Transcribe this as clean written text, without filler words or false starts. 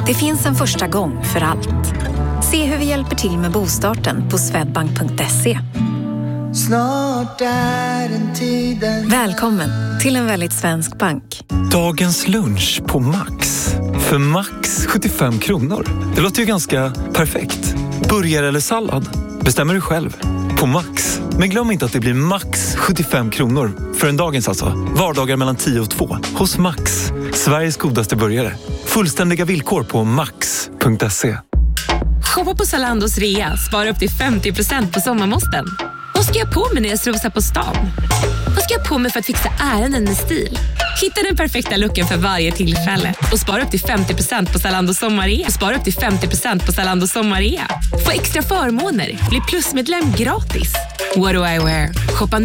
Det finns en första gång för allt. Se hur vi hjälper till med bostarten på swedbank.se. Snart är den tiden. Välkommen till en väldigt svensk bank. Dagens lunch på Max. För Max 75 kronor. Det låter ju ganska perfekt. Burgare eller sallad? Bestämmer du själv. På Max. Men glöm inte att det blir max 75 kronor. För en dagens alltså. Vardagar mellan 10 och 2. Hos Max. Sveriges godaste burgare. Fullständiga villkor på max.se. Shoppa på Zalandos rea. Spara upp till 50% på sommarmåsten. Vad ska jag på mig när jag strosar på stan? Vad ska jag på mig för att fixa ärenden med stil? Hitta den perfekta looken för varje tillfälle. Och spara upp till 50% på Zalandos sommarrea. Spara upp till 50% på Zalandos sommarrea. Få extra förmåner. Bli plusmedlem gratis. What do I wear? Shoppa